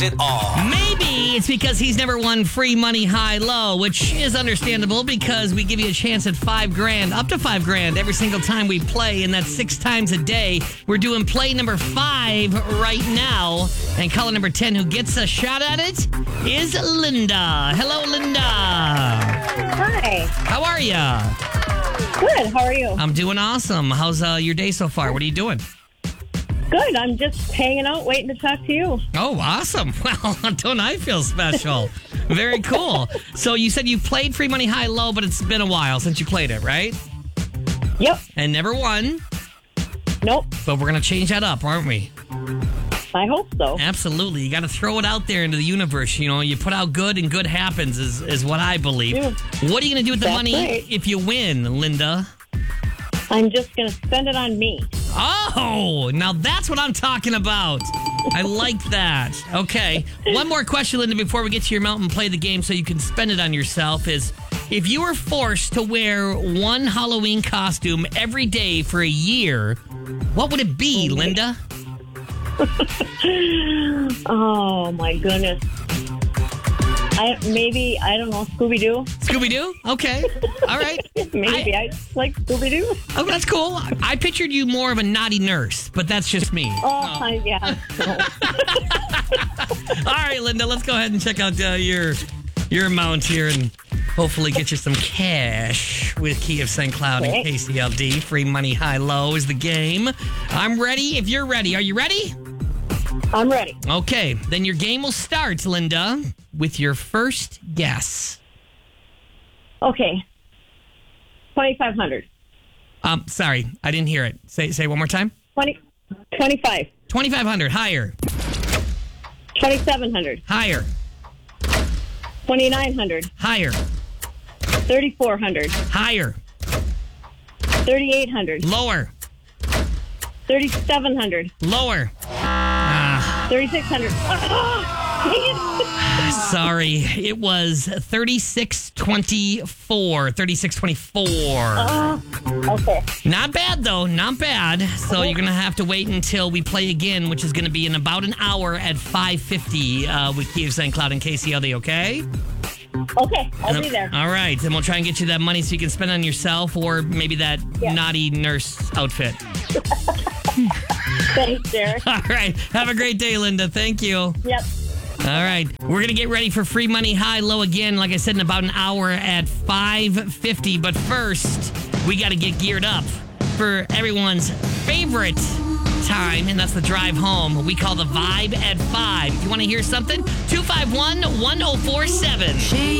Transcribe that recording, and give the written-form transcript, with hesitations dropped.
it all. Maybe it's because he's never won free money high-low, which is understandable because we give you a chance at $5,000, up to $5,000 every single time we play, and that's 6 times a day. We're doing play number 5 right now, and caller number 10 who gets a shot at it is Linda. Hello, Linda. Hi. How are ya? Good. How are you? I'm doing awesome. How's your day so far? What are you doing? Good. I'm just hanging out, waiting to talk to you. Oh, awesome. Well, don't I feel special? Very cool. So you said you played free money high-low, but it's been a while since you played it, right? Yep. And never won. Nope. But we're going to change that up, aren't we? I hope so. Absolutely. You got to throw it out there into the universe. You know, you put out good and good happens is what I believe. Yeah. What are you going to do with the That's money right. if you win, Linda? I'm just going to spend it on me. Oh, now that's what I'm talking about. I like that. Okay. One more question, Linda, before we get to your amount and play the game so you can spend it on yourself is, if you were forced to wear one Halloween costume every day for a year, what would it be, Linda? Oh, my goodness. I don't know, Scooby-Doo? Scooby-Doo? Okay. All right. Maybe. I like Scooby-Doo. Oh, that's cool. I pictured you more of a naughty nurse, but that's just me. Yeah. All right, Linda, let's go ahead and check out your amount here and hopefully get you some cash with Key of St. Cloud and KCLD. Free money high-low is the game. I'm ready if you're ready. Are you ready? I'm ready. Okay, then your game will start, Linda, with your first guess. Okay. 2,500. Sorry, I didn't hear it. Say one more time. 25. 2,500, higher. 2,700. Higher. 2,900. Higher. 3,400. Higher. 3,800. Lower. 3,700. Lower. 3,600. Sorry, it was 3624. 3624. Okay. Not bad, though. Not bad. So you're going to have to wait until we play again, which is going to be in about an hour at 5:50 with Key of St. Cloud and KCLD, okay? Okay, I'll be there. All right. Then we'll try and get you that money so you can spend on yourself or maybe that naughty nurse outfit. Thanks, Derek. All right. Have a great day, Linda. Thank you. Yep. All right. We're going to get ready for free money high-low again, like I said, in about an hour at 5:50. But first, we got to get geared up for everyone's favorite time, and that's the drive home. We call the Vibe at 5. If you want to hear something, 251-1047.